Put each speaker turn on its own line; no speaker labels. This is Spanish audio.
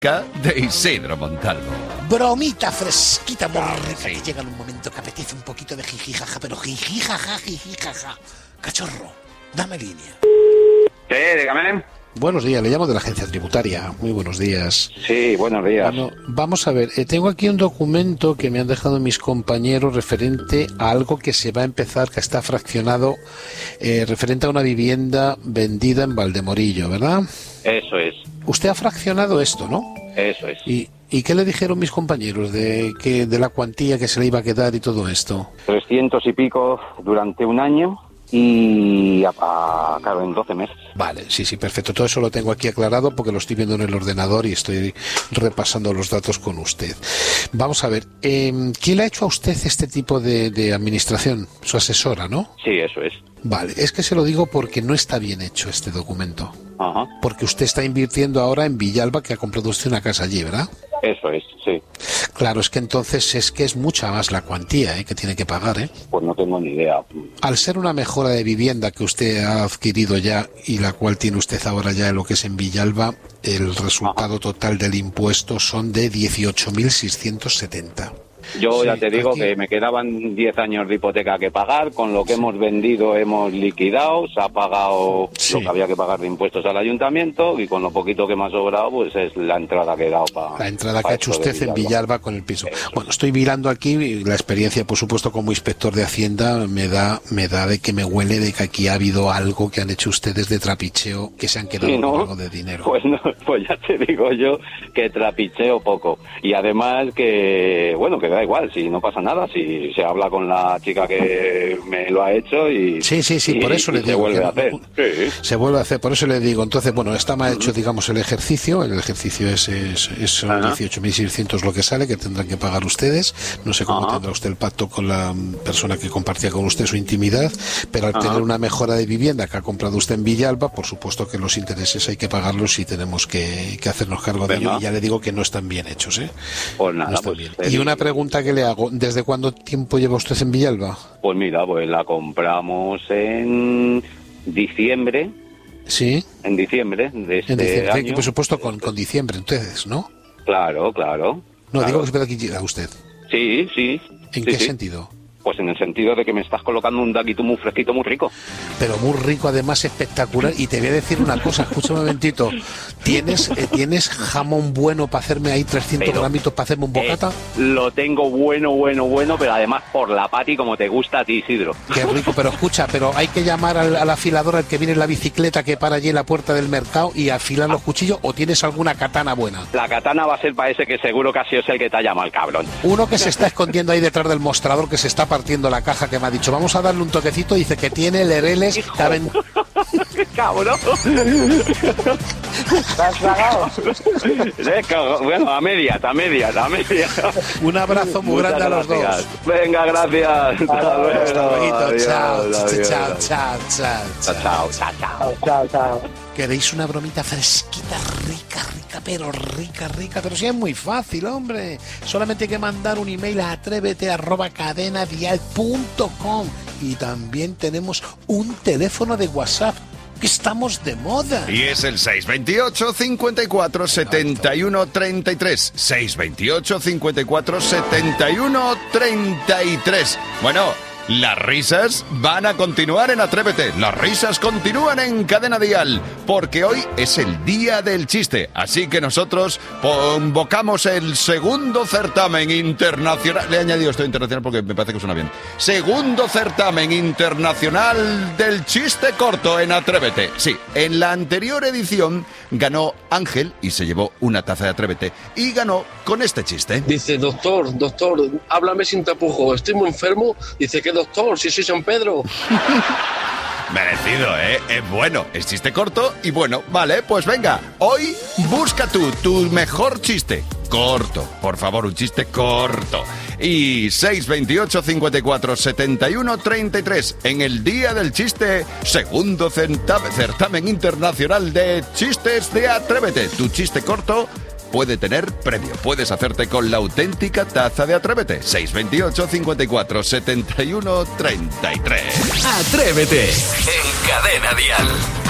de Isidro Montalvo.
Bromita fresquita, muy rica, que llega en un momento que apetece un poquito de jijijaja, pero jijijaja. Cachorro, dame línea.
Sí, dígame.
Buenos días, le llamo de la agencia tributaria. Muy buenos días.
Sí, buenos días.
Bueno, vamos a ver, tengo aquí un documento que me han dejado mis compañeros referente a algo que se va a empezar, que está fraccionado, referente a una vivienda vendida en Valdemorillo, ¿verdad?
Eso es.
Usted ha fraccionado esto, ¿no?
Eso es.
¿Y qué le dijeron mis compañeros de la cuantía que se le iba a quedar y todo esto?
300 y pico durante un año y, claro, en 12 meses.
Vale, sí, perfecto. Todo eso lo tengo aquí aclarado porque lo estoy viendo en el ordenador y estoy repasando los datos con usted. Vamos a ver, ¿quién le ha hecho a usted este tipo de administración? Su asesora, ¿no?
Sí, eso es.
Vale, es que se lo digo porque no está bien hecho este documento.
Ajá.
Porque usted está invirtiendo ahora en Villalba, que ha comprado usted una casa allí, ¿verdad?
Eso es, sí.
Claro, es que entonces es mucha más la cuantía que tiene que pagar,
Pues no tengo ni idea.
Al ser una mejora de vivienda que usted ha adquirido ya y la cual tiene usted ahora ya en lo que es en Villalba, el resultado total del impuesto son de 18.670.
Yo ya te digo
aquí
que me quedaban 10 años de hipoteca que pagar, con lo que hemos vendido hemos liquidado, se ha pagado lo que había que pagar de impuestos al ayuntamiento y con lo poquito que me ha sobrado pues es la entrada que he dado para...
La entrada que ha hecho usted en Villalba con el piso. Bueno, estoy mirando aquí y la experiencia, por supuesto, como inspector de Hacienda me da de que me huele de que aquí ha habido algo que han hecho ustedes de trapicheo, que se han quedado con algo de dinero.
Pues no, pues ya te digo yo que trapicheo poco. Y además que, bueno, que da igual, si no pasa nada, si se habla con la chica que me lo ha hecho y...
Sí, por eso le digo.
Se vuelve a hacer. Sí.
Se vuelve a hacer, por eso le digo. Entonces, bueno, está mal hecho, digamos, el ejercicio es 18.600 lo que sale, que tendrán que pagar ustedes. No sé cómo tendrá usted el pacto con la persona que compartía con usted su intimidad, pero al tener una mejora de vivienda que ha comprado usted en Villalba, por supuesto que los intereses hay que pagarlos y tenemos que hacernos cargo de ello. Y ya le digo que no están bien hechos,
Pues nada,
no están bien. Y una pregunta que le hago, ¿desde cuánto tiempo lleva usted en Villalba?
Pues mira, pues la compramos en diciembre.
Sí.
En diciembre de este año.
Por supuesto con diciembre, entonces, ¿no?
Claro.
No, digo que es verdad que llega usted.
Sí.
¿En qué sentido?
Pues en el sentido de que me estás colocando un daquito muy fresquito, muy rico.
Pero muy rico, además espectacular. Y te voy a decir una cosa, escúchame un momentito. ¿Tienes jamón bueno para hacerme ahí 300 gramitos para hacerme un bocata?
Lo tengo bueno, pero además por la pati como te gusta a ti, Isidro.
Qué rico, pero escucha, pero hay que llamar al afilador, al que viene en la bicicleta que para allí en la puerta del mercado y afilar los cuchillos, ¿o tienes alguna katana buena?
La katana va a ser para ese que seguro que ha sido el que te ha llamado el cabrón.
Uno que se está escondiendo ahí detrás del mostrador, que se está partiendo la caja, que me ha dicho, vamos a darle un toquecito, dice que tiene lereles.
¡Qué cabrón!
¿Te has tragado?
Bueno, a medias.
Un abrazo muy grande a los dos.
Venga, gracias. Hasta luego.
Chao. ¿Queréis una bromita fresquita, rica, pero sí es muy fácil, hombre? Solamente hay que mandar un email a atrévete@cadenadial.com y también tenemos un teléfono de WhatsApp, que estamos de moda.
Y es el 628 54 71 33. 628 54 71 33. Bueno, las risas van a continuar en Atrévete. Las risas continúan en Cadena Dial, porque hoy es el día del chiste. Así que nosotros convocamos el segundo certamen internacional. Le he añadido esto internacional porque me parece que suena bien. Segundo certamen internacional del chiste corto en Atrévete. Sí, en la anterior edición ganó Ángel y se llevó una taza de Atrévete. Y ganó con este chiste.
Dice, doctor, háblame sin tapujos, estoy muy enfermo. Dice, ¿qué doctor? Si soy San Pedro.
Merecido, ¿eh? Es bueno, es chiste corto y bueno. Vale, pues venga, hoy busca tú tu mejor chiste. Corto, por favor, un chiste corto. Y 628 54 71 33 en el día del chiste, segundo certamen internacional de chistes de Atrévete. Tu chiste corto puede tener premio. Puedes hacerte con la auténtica taza de Atrévete. 628 54 71 33.
Atrévete en Cadena Dial.